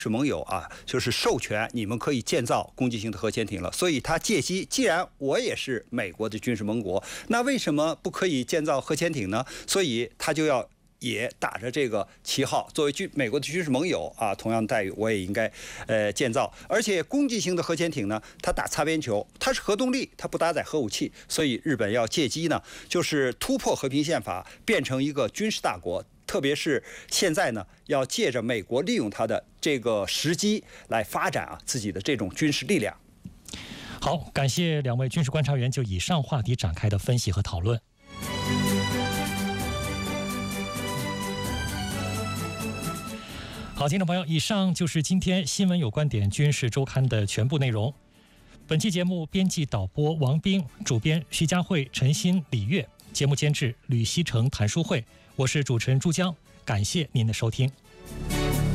是盟友啊，就是授权你们可以建造攻击性的核潜艇了，所以他借机，既然我也是美国的军事盟国，那为什么不可以建造核潜艇呢？所以他就要也打着这个旗号，作为美国的军事盟友啊，同样待遇我也应该建造。而且攻击性的核潜艇呢，它打擦边球，它是核动力，它不搭载核武器，所以日本要借机呢，就是突破和平宪法，变成一个军事大国。特别是现在呢，要借着美国利用它的这个时机来发展自己的这种军事力量。 好，感谢两位军事观察员就以上话题展开的分析和讨论。好，听众朋友，以上就是今天新闻有观点军事周刊的全部内容。本期节目编辑导播王斌，主编徐佳慧、陈鑫、李月，节目监制吕希成、谭淑慧，我是主持人朱江，感谢您的收听。